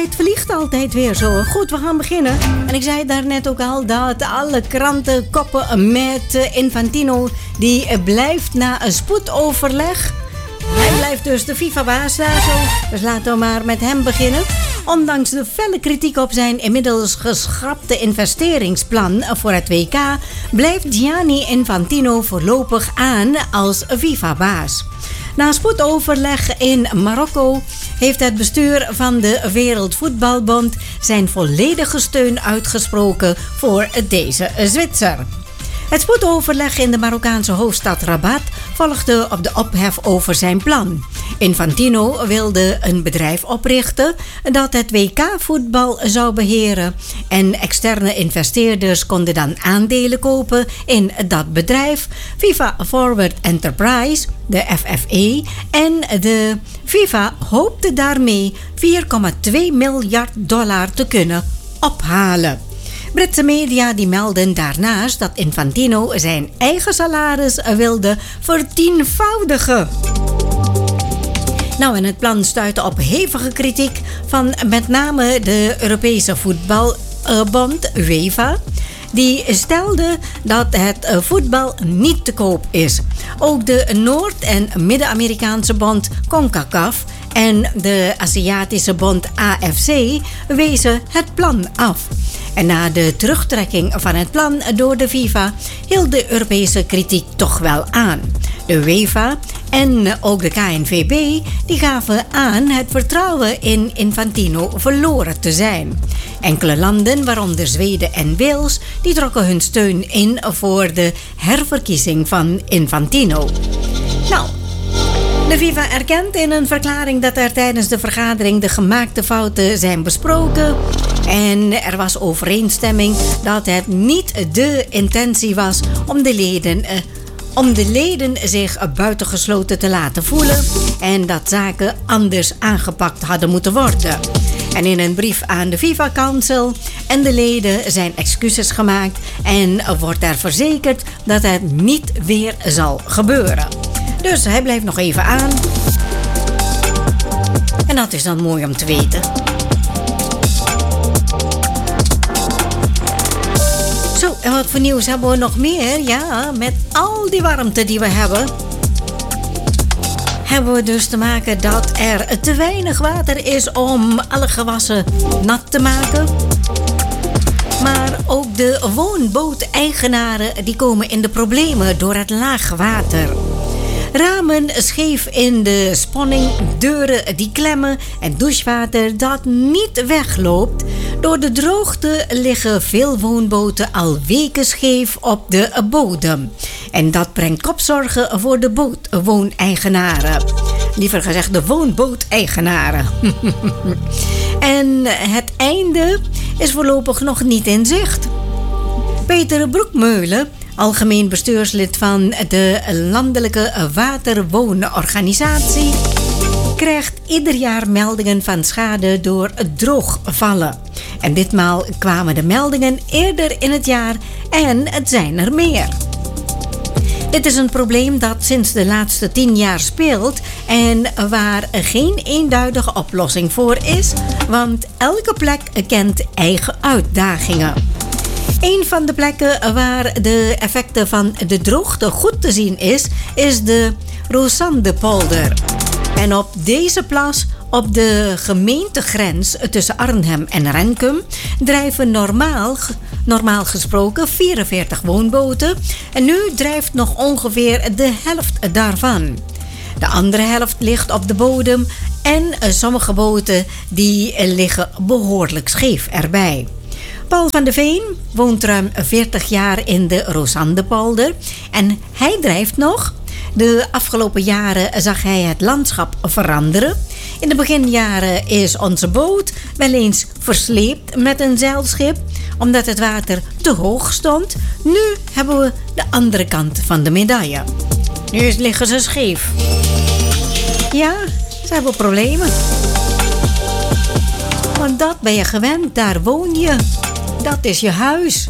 tijd vliegt altijd weer zo. Goed, we gaan beginnen. En ik zei daarnet ook al dat alle kranten koppen met Infantino. Die blijft na een spoedoverleg. Hij blijft dus de FIFA-baas daar zo. Dus laten we maar met hem beginnen. Ondanks de felle kritiek op zijn inmiddels geschrapte investeringsplan voor het WK... blijft Gianni Infantino voorlopig aan als FIFA-baas. Na spoedoverleg in Marokko heeft het bestuur van de Wereldvoetbalbond zijn volledige steun uitgesproken voor deze Zwitser. Het spoedoverleg in de Marokkaanse hoofdstad Rabat volgde op de ophef over zijn plan. Infantino wilde een bedrijf oprichten dat het WK-voetbal zou beheren. En externe investeerders konden dan aandelen kopen in dat bedrijf. FIFA Forward Enterprise, de FFE, en de FIFA hoopte daarmee $4,2 miljard te kunnen ophalen. Britse media die melden daarnaast dat Infantino zijn eigen salaris wilde vertienvoudigen. Nou, en het plan stuitte op hevige kritiek van met name de Europese voetbalbond UEFA. Die stelde dat het voetbal niet te koop is. Ook de Noord- en Midden-Amerikaanse bond CONCACAF en de Aziatische bond AFC wezen het plan af. En na de terugtrekking van het plan door de FIFA hield de Europese kritiek toch wel aan. De UEFA en ook de KNVB die gaven aan het vertrouwen in Infantino verloren te zijn. Enkele landen, waaronder Zweden en Wales, die trokken hun steun in voor de herverkiezing van Infantino. Nou, de FIFA erkent in een verklaring dat er tijdens de vergadering de gemaakte fouten zijn besproken. En er was overeenstemming dat het niet de intentie was om de leden zich buitengesloten te laten voelen. En dat zaken anders aangepakt hadden moeten worden. En in een brief aan de FIFA Council en de leden zijn excuses gemaakt. En wordt er verzekerd dat het niet weer zal gebeuren. Dus hij blijft nog even aan. En dat is dan mooi om te weten. Zo, en wat voor nieuws hebben we nog meer? Ja, met al die warmte die we hebben we dus te maken dat er te weinig water is om alle gewassen nat te maken. Maar ook de woonbooteigenaren die komen in de problemen door het lage water. Ramen scheef in de sponning, deuren die klemmen en douchewater dat niet wegloopt. Door de droogte liggen veel woonboten al weken scheef op de bodem. En dat brengt kopzorgen voor de wooneigenaren. Liever gezegd de woonbooteigenaren. En het einde is voorlopig nog niet in zicht. Peter Broekmeulen, algemeen bestuurslid van de Landelijke Waterwoonorganisatie, krijgt ieder jaar meldingen van schade door droogvallen. En ditmaal kwamen de meldingen eerder in het jaar en het zijn er meer. Dit is een probleem dat sinds de laatste 10 jaar speelt en waar geen eenduidige oplossing voor is, want elke plek kent eigen uitdagingen. Een van de plekken waar de effecten van de droogte goed te zien is de Rosandepolder. En op deze plas, op de gemeentegrens tussen Arnhem en Renkum, drijven normaal gesproken 44 woonboten. En nu drijft nog ongeveer de helft daarvan. De andere helft ligt op de bodem en sommige boten die liggen behoorlijk scheef erbij. Paul van de Veen woont ruim 40 jaar in de Rosandepolder en hij drijft nog. De afgelopen jaren zag hij het landschap veranderen. In de beginjaren is onze boot wel eens versleept met een zeilschip, omdat het water te hoog stond. Nu hebben we de andere kant van de medaille. Nu liggen ze scheef. Ja, ze hebben problemen. Want dat ben je gewend, daar woon je. Dat is je huis.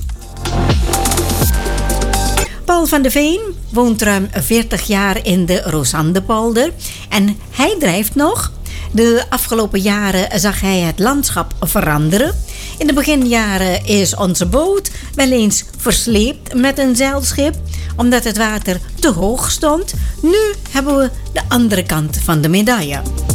Paul van de Veen woont ruim 40 jaar in de Rosandepolder en hij drijft nog. De afgelopen jaren zag hij het landschap veranderen. In de beginjaren is onze boot wel eens versleept met een zeilschip, omdat het water te hoog stond. Nu hebben we de andere kant van de medaille.